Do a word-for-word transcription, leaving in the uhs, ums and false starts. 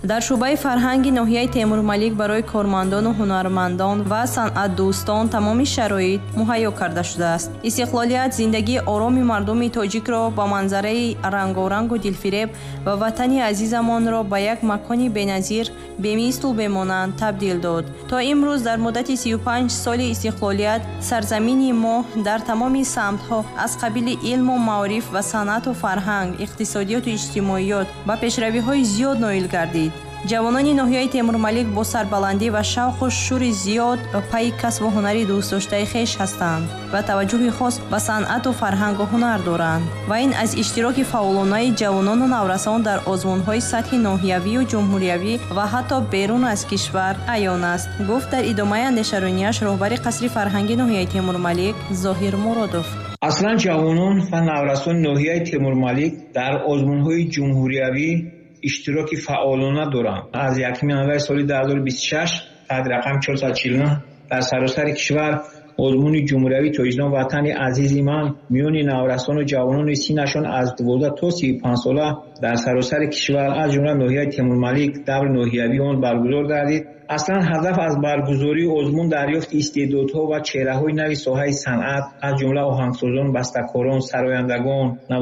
дар шӯъбаи фарҳанги ноҳияи Темурмалик барои кормандону ҳунармандон ва санъатдӯстон тамоми шароит муҳайё карда шудааст. Истиқлолият зиндагии ороми мардуми тоҷикро ба манзараи рангорангу дилфиреб ва ватани азизамонро ба як макони беназир, бемислу бемонанд табдил дод. То имрӯз дар муддати сию панҷ соли истиқлолият сарзамини мо дар тамоми самтҳо аз қабили илму маориф ва санъату фарҳанг, иқтисодиёту иҷтимоиёт ба пешравиҳои зиёд ноил гардид. ҷавонони ноҳияи Темурмалик бо сарбаландӣ ва шавқу шӯри зиёд пайи касбу ҳунари дӯстдоштаи хеш ҳастанд ва таваҷҷӯҳи хос ба санъату фарҳангу ҳунар доранд ва ин аз иштироки фаъолонаи ҷавонону наврасон дар озмунҳои сатҳи ноҳиявию ҷумҳуриявӣ ва ҳатто берун аз кишвар аён аст, гуфт дар идомаи андешаронияш роҳбари қасри фарҳанги ноҳияи Темурмалик Зоҳир Муродов. аслан ҷавонон ва наврасони ноҳияи Темурмалик дар озмунҳои ҷумҳуриявӣ иштироки фаъолона доранд. аз якуми январи соли ду ҳазору бисту шаш таҳти рақами чорсад и чил нӯ дар саросари кишвар озмуни ҷумҳуриявӣ Тоҷикистон ватани азизи ман миёни наврасону ҷавонони синашон аз дувоздаҳ то сию панҷ сола дар саросари кишвар аз ҷумла ноҳияи Темурмалик даври ноҳиявии он баргузор гардид. аслан ҳадаф аз баргузории озмун дарёфти истеъдодҳо ва чеҳраҳои нави соҳаи санъат аз ҷумла оҳангсозон, бастакорон, сарояндагон,